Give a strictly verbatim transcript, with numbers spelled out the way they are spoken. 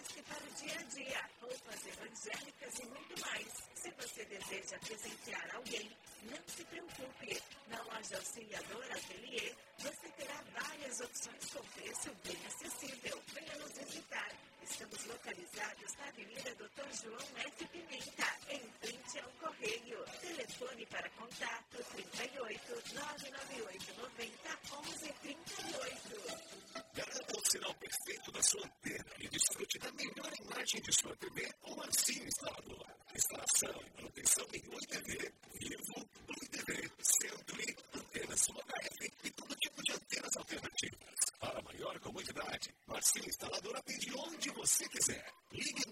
que para o dia a dia, roupas evangélicas e muito mais. Se você deseja presentear alguém, não se preocupe. Na loja Auxiliador Atelier, você terá várias opções com preço bem acessível. Venha nos visitar. Estamos localizados na Avenida doutor João F. Pimenta, em frente ao Correio. Telefone para contato trinta e oito, nove nove oito, noventa, onze, trinta e oito. Garanta o sinal perfeito da sua antena e desfrute da melhor imagem de sua T V com a Sim Instalador. Instalação e manutenção em Oi T V, Vivo, Oi T V, Century, antenas U H F e todo tipo de antenas alternativas. Para maior comodidade, a Sim Instalador atende onde você quiser. Ligue